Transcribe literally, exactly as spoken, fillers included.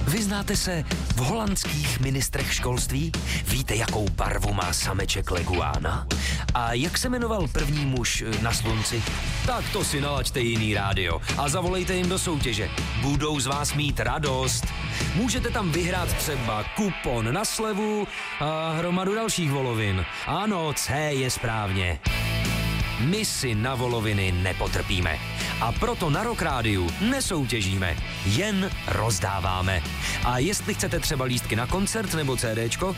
Vyznáte se v holandských ministrech školství? Víte, jakou barvu má sameček leguána? A jak se jmenoval první muž na slunci? Tak to si nalaďte jiný rádio a zavolejte jim do soutěže. Budou z vás mít radost. Můžete tam vyhrát třeba kupon na slevu a hromadu dalších volovin. Ano, C je správně. My si na voloviny nepotrpíme. A proto na Rock Rádiu nesoutěžíme, jen rozdáváme. A jestli chcete třeba lístky na koncert nebo CDčko,